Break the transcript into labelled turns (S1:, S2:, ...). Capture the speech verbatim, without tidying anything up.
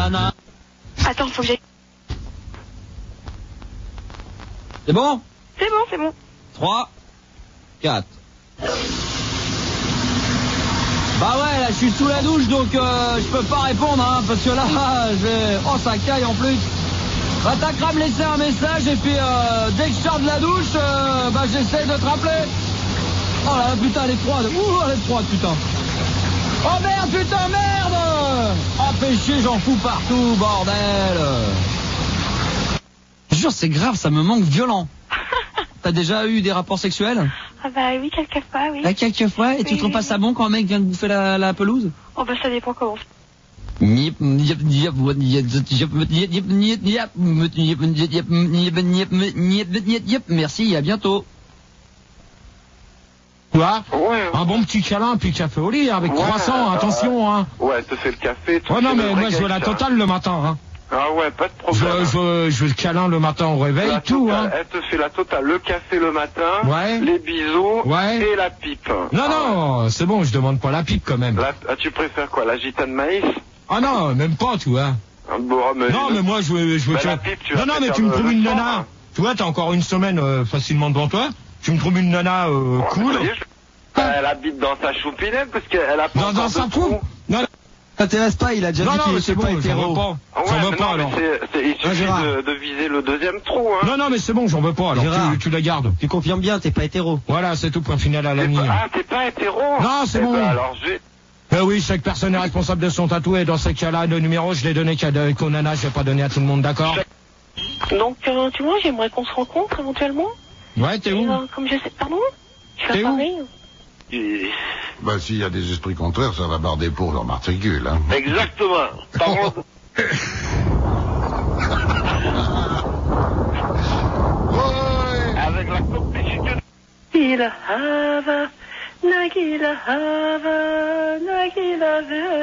S1: Nana.
S2: Attends, faut que j'aille.
S1: C'est bon?
S2: C'est bon, c'est bon.
S1: trois, quatre. Bah ouais, là je suis sous la douche donc euh, je peux pas répondre hein, parce que là, j'ai... Oh ça caille en plus. Bah t'as qu'à me laisser un message et puis euh, dès que je sors de la douche, euh, bah j'essaie de te rappeler. Oh là putain elle est froide. Ouh elle est froide putain. Oh merde putain merde. Oh fais chier j'en fous partout bordel. Je jure c'est grave ça me manque violent. T'as déjà eu des rapports sexuels?
S2: Ah bah oui, quelquefois, oui.
S1: Ah, quelquefois, et
S2: oui,
S1: tu trouves
S2: oui,
S1: pas
S2: oui.
S1: ça bon quand un mec vient de bouffer la, la pelouse?
S2: Oh bah ça dépend comment.
S1: Merci, à bientôt.
S3: Quoi?
S4: Ouais.
S3: Un bon petit câlin, puis café au lit, avec
S4: Ouais,
S3: croissant,
S4: euh,
S3: attention, hein.
S4: Ouais, elle te fait le café. tu
S3: Oh
S4: fais
S3: non,
S4: le
S3: mais
S4: vrai
S3: moi je veux la
S4: gangster.
S3: totale le matin, hein.
S4: Ah ouais, pas de
S3: Je
S4: problème.
S3: veux, je veux, je veux le câlin le matin au réveil,
S4: La
S3: tout,
S4: totale,
S3: hein.
S4: Elle te fait la totale, le café le matin,
S3: Ouais.
S4: les bisous
S3: Ouais.
S4: et la pipe.
S3: Non,
S4: Ah
S3: non, c'est bon, je demande pas la pipe quand même.
S4: ouais. La- ah, tu préfères quoi, la gitane maïs?
S3: Ah non, même pas, tu vois.
S4: Ah, bon, mais
S3: Non, mais moi je veux, je veux
S4: Bah,
S3: que-
S4: la pipe, tu
S3: Non,
S4: vas
S3: non, mais
S4: faire
S3: tu me
S4: le-
S3: trouves
S4: le
S3: une
S4: soir,
S3: nana.
S4: hein.
S3: Tu vois, t'as encore une semaine euh, facilement devant toi. Tu me trouves une nana euh,
S4: Ouais,
S3: cool.
S4: ça y est, je- Elle habite dans sa choupinette parce qu'elle a pas
S3: Dans,
S4: encore
S3: dans
S4: de
S3: sa
S4: trou.
S3: coupe. Non,
S5: T'intéresse pas, il a déjà
S3: non,
S5: dit
S3: non,
S5: qu'il
S3: mais
S5: était
S3: c'est
S5: pas
S3: bon, j'en
S5: hétéro.
S3: veux pas.
S4: Ah ouais,
S3: J'en veux
S4: mais
S3: pas
S4: non,
S3: alors.
S4: mais c'est- c'est- il
S5: Ah,
S4: suffit
S5: Gérard.
S4: de, de viser le deuxième trou, hein.
S3: Non, non, mais c'est bon, j'en veux pas. Alors
S5: Gérard.
S3: tu, tu la gardes.
S5: Tu confirmes bien, t'es pas hétéro.
S3: Voilà, c'est tout, point final à la
S4: T'es
S3: ligne.
S4: pas- Ah, t'es pas hétéro?
S3: Non, c'est
S4: Eh
S3: bon.
S4: ben, alors, je vais...
S3: Ben oui, chaque personne est responsable de son tatoué. Et dans ces cas-là, le numéro, je l'ai donné qu'à de- qu'au nana, je vais pas donner à tout le monde, d'accord?
S2: Donc, euh, tu vois, j'aimerais qu'on se rencontre éventuellement.
S3: Ouais, t'es
S2: Et,
S3: où?
S2: euh, comme je sais... Pardon? Je suis
S3: T'es
S2: à
S3: où
S2: Paris.
S4: Et-
S6: Bah, s'il y a des esprits contraires, ça va barder pour leur matricule, hein.
S4: Exactement. Par contre, avec la complicité
S2: Il hava, nagila hava, nagila